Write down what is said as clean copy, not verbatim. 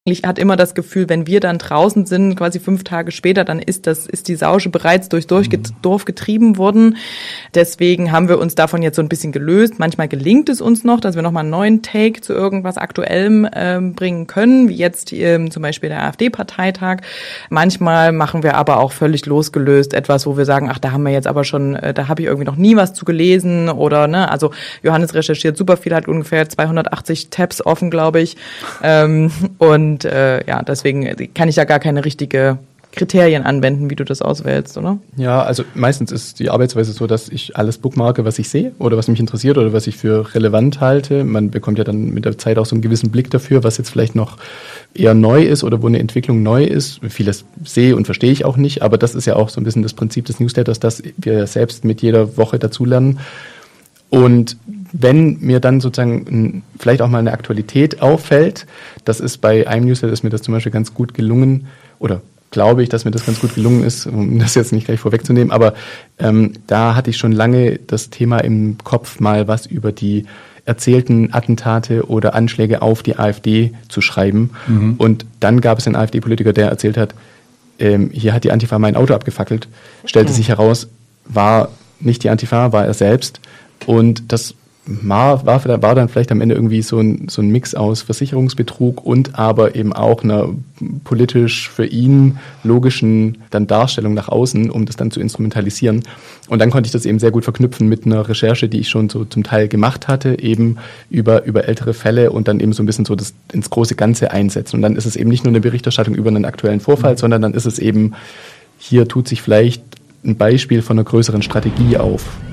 Ich hatte immer das Gefühl, wenn wir dann draußen sind, quasi 5 Tage später, dann ist die Sausche bereits durchs Dorf getrieben worden. Deswegen haben wir uns davon jetzt so ein bisschen gelöst. Manchmal gelingt es uns noch, dass wir nochmal einen neuen Take zu irgendwas Aktuellem bringen können, wie jetzt zum Beispiel der AfD-Parteitag. Manchmal machen wir aber auch völlig losgelöst etwas, wo wir sagen, ach, da haben wir jetzt aber schon, da habe ich irgendwie noch nie was zu gelesen oder, ne, also Johannes recherchiert super viel, hat ungefähr 280 Tabs offen, glaube ich, und deswegen kann ich da gar keine richtige Kriterien anwenden, wie du das auswählst, oder? Ja, also meistens ist die Arbeitsweise so, dass ich alles bookmarke, was ich sehe oder was mich interessiert oder was ich für relevant halte. Man bekommt ja dann mit der Zeit auch so einen gewissen Blick dafür, was jetzt vielleicht noch eher neu ist oder wo eine Entwicklung neu ist. Vieles sehe und verstehe ich auch nicht, aber das ist ja auch so ein bisschen das Prinzip des Newsletters, dass wir selbst mit jeder Woche dazulernen. Und wenn mir dann sozusagen vielleicht auch mal eine Aktualität auffällt, das ist bei einem Newsletter, ist mir das zum Beispiel ganz gut gelungen, oder glaube ich, dass mir das ganz gut gelungen ist, um das jetzt nicht gleich vorwegzunehmen, aber da hatte ich schon lange das Thema im Kopf, mal was über die erzählten Attentate oder Anschläge auf die AfD zu schreiben. Mhm. Und dann gab es einen AfD-Politiker, der erzählt hat, hier hat die Antifa mein Auto abgefackelt. Stellte sich heraus, war nicht die Antifa, war er selbst. Und das war dann vielleicht am Ende irgendwie so ein Mix aus Versicherungsbetrug und aber eben auch einer politisch für ihn logischen dann Darstellung nach außen, um das dann zu instrumentalisieren. Und dann konnte ich das eben sehr gut verknüpfen mit einer Recherche, die ich schon so zum Teil gemacht hatte, eben über ältere Fälle und dann eben so ein bisschen so das ins große Ganze einsetzen. Und dann ist es eben nicht nur eine Berichterstattung über einen aktuellen Vorfall, sondern dann ist es eben, hier tut sich vielleicht ein Beispiel von einer größeren Strategie auf.